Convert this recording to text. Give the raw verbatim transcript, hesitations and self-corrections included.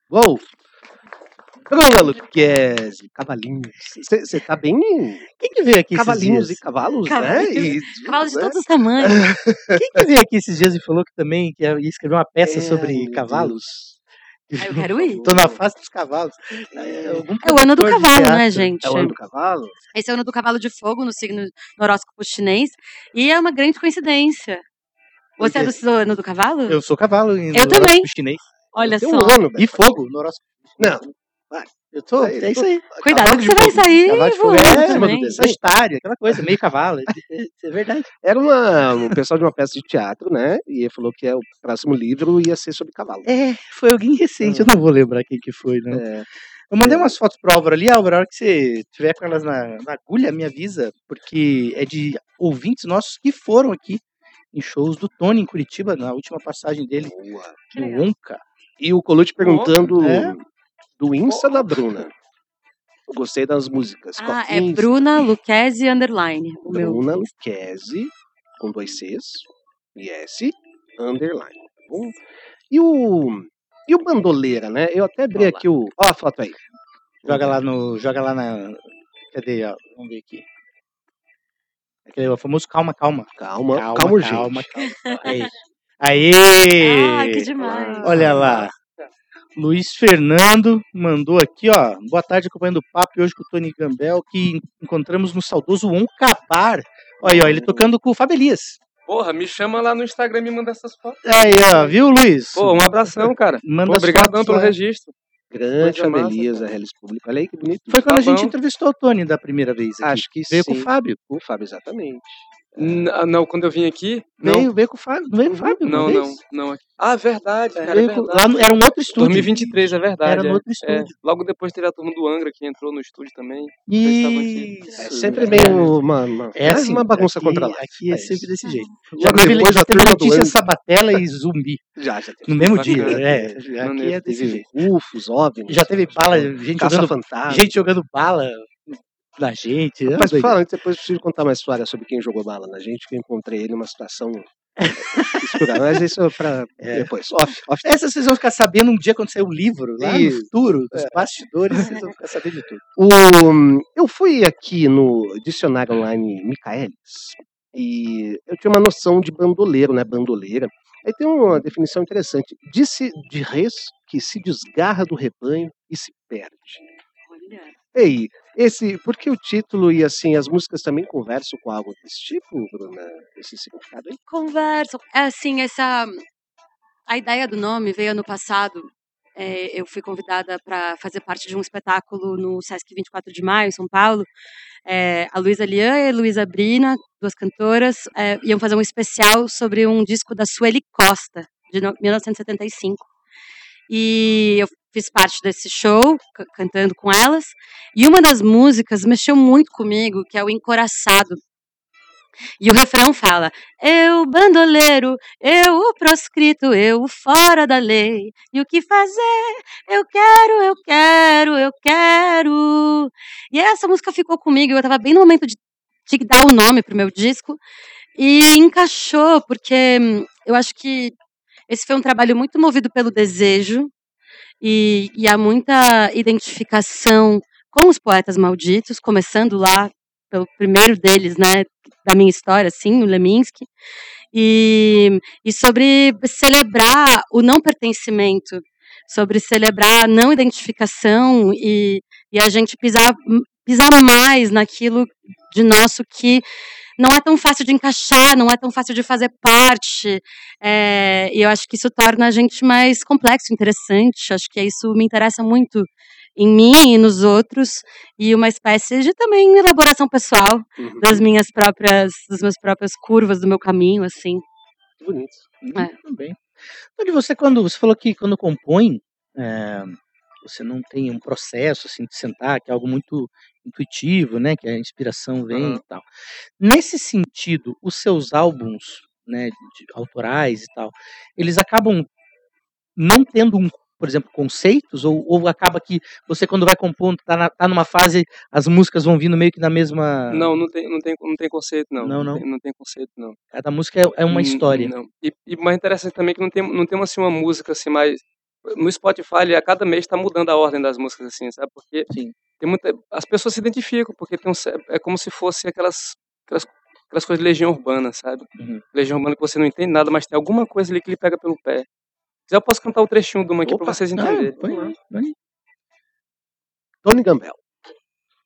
Uou! Bruna Luquezzi, cavalinhos. Você tá bem. Quem que veio aqui Cavalinhos esses dias? e cavalos, Cavalinhos. né? E, Cavalos de né? todos os tamanhos. Quem que veio aqui esses dias e falou que também que ia escrever uma peça É, sobre meu cavalos? Ah, eu quero ir. Tô na face dos cavalos. É, algum É o ano do produtor de cavalo, né, teatro. gente? É o ano do cavalo? Esse é o ano do cavalo de fogo no signo no horóscopo chinês. E é uma grande coincidência. Você é do do ano do cavalo? Eu sou cavalo em Eu no também. horóscopo chinês. Olha Tem só. um ano, E fogo no horóscopo. Não. Eu tô, Aí, é isso aí. Cuidado Cavalo que de você vai fogo. sair Cavalo de fogo voando é, também. mano, Sagitário, aquela coisa, meio cavalo. É, é verdade. Era uma, um pessoal de uma peça de teatro, né? E ele falou que é, o próximo livro ia ser sobre cavalo. É, foi alguém recente, eu não vou lembrar quem que foi, não. É. Eu mandei É. umas fotos pro Álvaro ali, Álvaro, a hora que você tiver com elas na, na agulha, me avisa, porque é de ouvintes nossos que foram aqui em shows do Tony em Curitiba, na última passagem dele, Boa. no Onca. E o Colucci perguntando É? do Insta da Bruna. Eu gostei das músicas. Ah, Qual é Insta? Bruna Luquezzi Underline. O meu. Bruna Luquezzi, com dois Cs, e S, underline. Bom, E o, e o Bandoleira, né? Eu até abri Olha lá. aqui o... Ó a foto aí. Joga lá no. Joga lá na. Cadê? Ó, vamos ver aqui. Aquele é o famoso calma, calma. Calma, Calma, calma, urgente. calma, calma. Aí. Aê! Ah, que demais. Olha lá. Luiz Fernando mandou aqui, ó. Boa tarde, acompanhando o papo e hoje com o Tony Gambel, que encontramos no saudoso Onca Bar. Olha aí, ó, ele tocando com o Fábio Elias. Porra, me chama lá no Instagram e me manda essas fotos. Aí, ó, viu, Luiz? Pô, um abração, cara. Manda Pô, as obrigadão fotos pelo lá. registro. Grande Coisa massa, Abelias, a cara. Relis Público. Olha aí que bonito. Foi quando Tá a gente bom. entrevistou o Tony da primeira vez aqui. Acho que Veio sim. com o Fábio. O Fábio, exatamente. N- ah, não, quando eu vim aqui. Não, Veio, veio com o Fábio. Não veio com o Fábio? uma não, vez? não, não. Ah, verdade, cara. É Veio com- verdade. lá no- era um outro estúdio. dois mil e vinte e três, é verdade. Era no é. outro É. estúdio. Logo depois teve a turma do Angra que entrou no estúdio também. Vocês estavam aqui. Isso. É sempre meio uma, uma, É assim, uma bagunça aqui, controlada. Aqui é, É sempre isso. desse jeito. Logo Já teve, depois já a teve turma do notícia Angra. Sabatella e Zumbi Já, já teve. no mesmo Bacana. dia. É, aqui Maneiro. é desse Teve jeito. ufos, óbvios. Já teve bala, gente jogando, Caça-fantasma. gente jogando bala na gente. é uma Mas doideira. fala antes, depois eu preciso contar uma história sobre quem jogou bala na gente, que eu encontrei ele numa situação escura. Mas isso é pra É. depois. Off, off. Essa vocês vão ficar sabendo um dia quando sair o livro, lá no Isso. futuro, dos É. bastidores, vocês vão ficar sabendo de tudo. O, eu fui aqui no dicionário online Michaelis e eu tinha uma noção de bandoleiro, né? Bandoleira. Aí tem uma definição interessante. Disse de res que se desgarra do rebanho e se perde. Olha. Ei, esse, porque o título e assim as músicas também conversam com algo desse tipo, Bruna? Esse significado aí? Conversam. É assim, essa. A ideia do nome veio ano passado. É, eu fui convidada para fazer parte de um espetáculo no Sesc vinte e quatro de maio, em São Paulo. É, a Luísa Lian e a Luísa Brina, duas cantoras, é, iam fazer um especial sobre um disco da Sueli Costa, de no- mil novecentos e setenta e cinco. E eu fiz parte desse show, c- cantando com elas. E uma das músicas mexeu muito comigo, que é o Encoraçado. E o refrão fala: eu, bandoleiro, eu, o proscrito, eu, o fora da lei. E o que fazer? Eu quero, eu quero, eu quero. E essa música ficou comigo. Eu tava bem no momento de, de dar o nome pro meu disco. E encaixou, porque hum, eu acho que esse foi um trabalho muito movido pelo desejo. E, e há muita identificação com os poetas malditos, começando lá pelo primeiro deles, né, da minha história, assim, o Leminski, e, e sobre celebrar o não pertencimento, sobre celebrar a não identificação e, e a gente pisar, pisar mais naquilo de nosso que não é tão fácil de encaixar, não é tão fácil de fazer parte, é, e eu acho que isso torna a gente mais complexo, interessante, acho que isso me interessa muito em mim e nos outros, e uma espécie de também elaboração pessoal Uhum. das minhas próprias, das minhas próprias curvas do meu caminho, assim. Bonito. É. Muito bem. Então, você, quando, você falou que quando compõe, é, você não tem um processo assim, de sentar, que é algo muito intuitivo, né, que a inspiração vem Aham. e tal. Nesse sentido, os seus álbuns, né, de, autorais e tal, eles acabam não tendo um, por exemplo, conceitos, ou, ou acaba que você, quando vai compondo, tá, na, tá numa fase, as músicas vão vindo meio que na mesma... Não, não tem, não tem, não tem conceito, não. Não, não. Tem, não tem conceito, não. Cada música é, é uma Hum, história. Não. E, e mais interessante também que não tem, não tem assim, uma música assim mais. no Spotify, ele, a cada mês tá mudando a ordem das músicas, assim, sabe? Porque Sim. tem muita, as pessoas se identificam, porque tem um, ce- é como se fosse aquelas, aquelas, aquelas coisas de Legião Urbana, sabe? Uhum. Legião Urbana que você não entende nada, mas tem alguma coisa ali que lhe pega pelo pé. Se eu posso cantar o trechinho de uma aqui pra Opa, vocês ah, entenderem. põe Vamos lá. aí, põe aí. Tony Gambel.